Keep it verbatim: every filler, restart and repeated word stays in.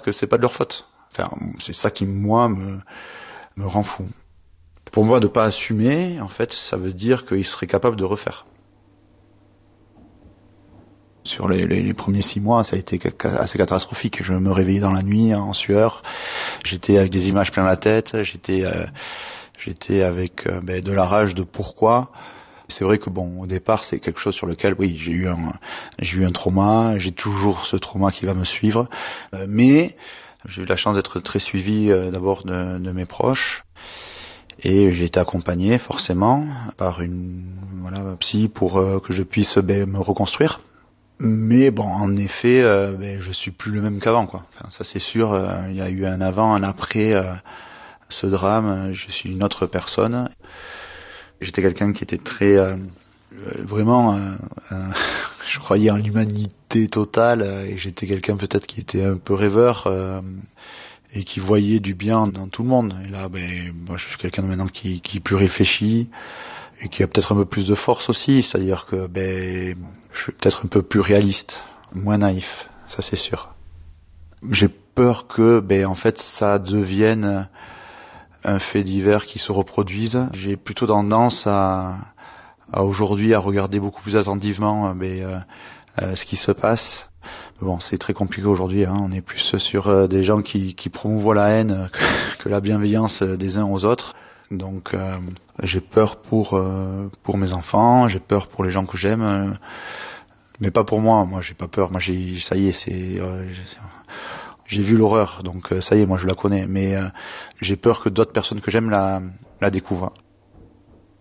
que c'est pas de leur faute. Enfin, c'est ça qui, moi, me, me rend fou. Pour moi, de pas assumer, en fait, ça veut dire qu'ils seraient capables de refaire. Sur les, les, les premiers six mois, ça a été assez catastrophique. Je me réveillais dans la nuit, en sueur. J'étais avec des images plein la tête. J'étais, euh, j'étais avec euh, ben, de la rage de pourquoi. C'est vrai que bon, au départ, c'est quelque chose sur lequel, oui, j'ai eu un, j'ai eu un trauma. J'ai toujours ce trauma qui va me suivre. Euh, mais j'ai eu la chance d'être très suivi euh, d'abord de, de mes proches. Et j'ai été accompagné forcément par une voilà psy pour euh, que je puisse ben, me reconstruire. Mais bon, en effet, euh, ben, je suis plus le même qu'avant, quoi. Enfin, ça c'est sûr. Il euh, y a eu un avant, un après euh, ce drame. Je suis une autre personne. J'étais quelqu'un qui était très, euh, vraiment, euh, euh, je croyais en l'humanité totale. Et j'étais quelqu'un peut-être qui était un peu rêveur euh, et qui voyait du bien dans tout le monde. Et là, ben, moi, je suis quelqu'un maintenant qui, qui plus réfléchit. Et qui a peut-être un peu plus de force aussi, c'est-à-dire que ben, je suis peut-être un peu plus réaliste, moins naïf, ça c'est sûr. J'ai peur que ben, en fait, ça devienne un fait divers qui se reproduise. J'ai plutôt tendance à, à aujourd'hui à regarder beaucoup plus attentivement ben, euh, euh, ce qui se passe. Bon, c'est très compliqué aujourd'hui, hein. On est plus sur euh, des gens qui, qui promouvoient la haine que, que la bienveillance des uns aux autres. Donc euh, j'ai peur pour euh, pour mes enfants, j'ai peur pour les gens que j'aime, euh, mais pas pour moi. Moi j'ai pas peur. Moi j'ai ça y est, c'est euh, j'ai vu l'horreur, donc euh, ça y est, moi je la connais. Mais euh, j'ai peur que d'autres personnes que j'aime la la découvrent.